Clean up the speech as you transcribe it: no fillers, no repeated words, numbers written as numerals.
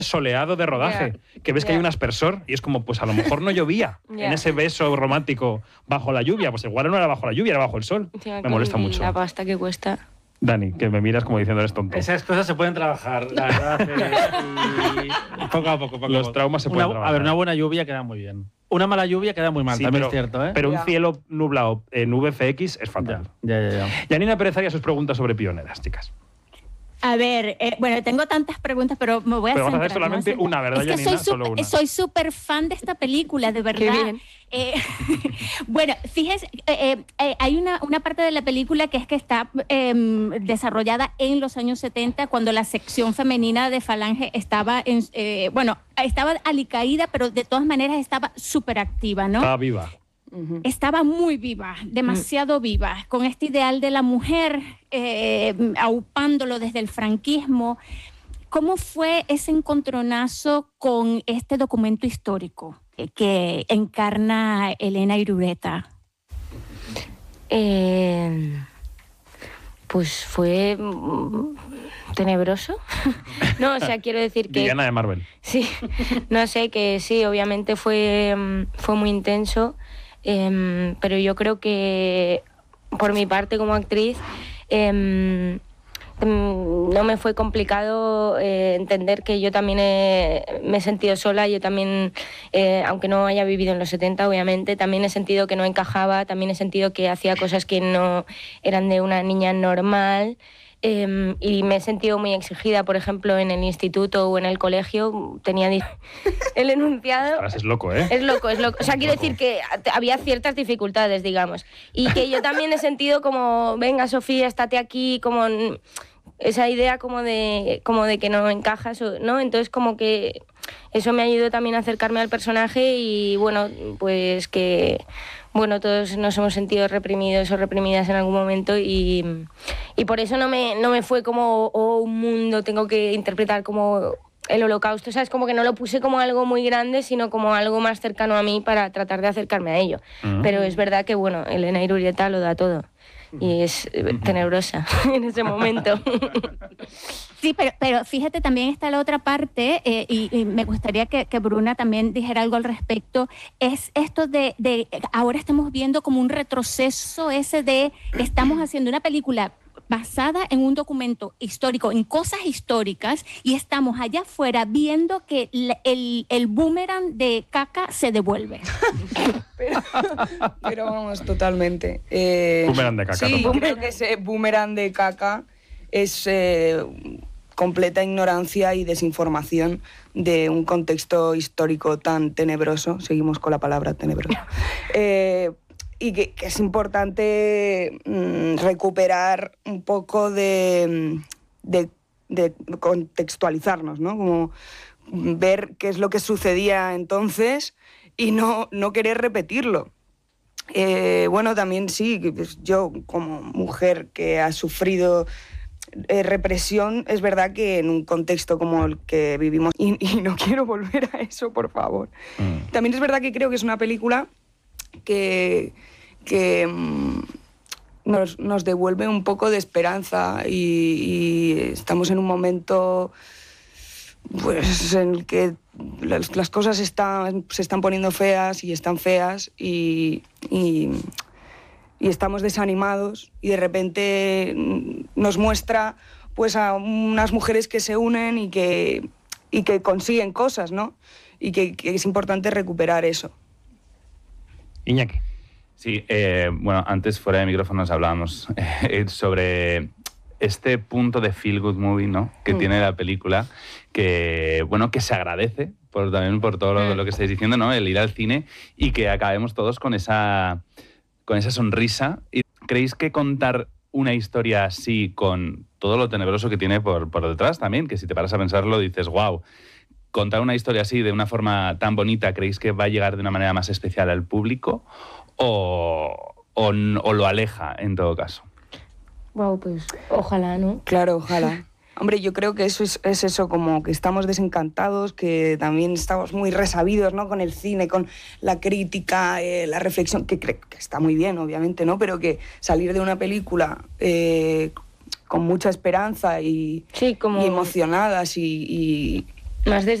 soleado de rodaje, que ves que hay un aspersor y es como, pues a lo mejor no llovía en ese beso romántico bajo la lluvia, pues igual no era bajo la lluvia, era bajo el sol. Me molesta mucho. La pasta que cuesta. Dani, que me miras como diciendo eres tonto. Esas cosas se pueden trabajar, la verdad. Y poco a poco. Los traumas se pueden trabajar. A ver, una buena lluvia queda muy bien. Una mala lluvia queda muy mal, sí, también es cierto, ¿eh? Pero un cielo nublado en VFX es fatal. Ya. Janina Pérez haría sus preguntas sobre Pioneras, chicas. A ver, bueno, tengo tantas preguntas, pero me voy a centrar. Pero vas a hacer solamente una, ¿verdad, Janina? Solo una. Soy súper fan de esta película, de verdad. Qué bien. Bueno, fíjese, hay una parte de la película que es que está desarrollada en los años 70, cuando la sección femenina de Falange estaba, estaba alicaída, pero de todas maneras estaba súper activa, ¿no? Estaba viva. Estaba muy viva, demasiado viva, con este ideal de la mujer, aupándolo desde el franquismo. ¿Cómo fue ese encontronazo con este documento histórico que encarna Elena Irureta? Pues fue tenebroso. No, o sea, quiero decir que... Villana de Marvel. Sí, no sé, que sí, obviamente fue muy intenso. Pero yo creo que por mi parte como actriz no me fue complicado entender que yo también me he sentido sola. Yo también, aunque no haya vivido en los 70, obviamente, también he sentido que no encajaba, también he sentido que hacía cosas que no eran de una niña normal. Y me he sentido muy exigida, por ejemplo, en el instituto o en el colegio. Tenía el enunciado... Ahora es loco, ¿eh? Es loco. O sea, quiero decir que había ciertas dificultades, digamos. Y que yo también he sentido como, venga, Sofía, estate aquí, como esa idea como de que no encajas, ¿no? Entonces, como que eso me ayudó también a acercarme al personaje y, bueno, pues que... Bueno, todos nos hemos sentido reprimidos o reprimidas en algún momento y por eso no me fue como, un mundo, tengo que interpretar como el holocausto, ¿sabes? Como que no lo puse como algo muy grande, sino como algo más cercano a mí para tratar de acercarme a ello. Pero es verdad que, bueno, Elena Irureta lo da todo y es tenebrosa en ese momento. Sí, pero fíjate, también está la otra parte, y me gustaría que Bruna también dijera algo al respecto, es esto de ahora estamos viendo como un retroceso ese de, estamos haciendo una película basada en un documento histórico, en cosas históricas, y estamos allá afuera viendo que el boomerang de caca se devuelve. Pero vamos, totalmente. Boomerang de caca. Sí, creo que ese boomerang de caca es completa ignorancia y desinformación de un contexto histórico tan tenebroso. Seguimos con la palabra tenebroso. Y que es importante recuperar un poco de contextualizarnos, ¿no? Como ver qué es lo que sucedía entonces y no querer repetirlo. Bueno, también sí, pues yo como mujer que ha sufrido represión, es verdad que en un contexto como el que vivimos, y no quiero volver a eso, por favor. También es verdad que creo que es una película que nos devuelve un poco de esperanza y estamos en un momento pues en el que las cosas se están poniendo feas y están feas y estamos desanimados y de repente nos muestra pues a unas mujeres que se unen y que consiguen cosas, ¿no? Y que es importante recuperar eso. Iñaki. Sí, bueno, antes fuera de micrófonos hablábamos sobre este punto de feel good movie, ¿no? Que tiene la película, que bueno, que se agradece también por todo lo que estáis diciendo, ¿no? El ir al cine y que acabemos todos con esa sonrisa. ¿Y creéis que contar una historia así, con todo lo tenebroso que tiene por detrás también, que si te paras a pensarlo dices, wow, contar una historia así de una forma tan bonita, ¿creéis que va a llegar de una manera más especial al público o lo aleja en todo caso? Wow, pues ojalá, ¿no? Claro, ojalá. Hombre, yo creo que eso es eso, como que estamos desencantados, que también estamos muy resabidos, ¿no? Con el cine, con la crítica, la reflexión, que está muy bien, obviamente, ¿no? Pero que salir de una película con mucha esperanza y emocionadas y Más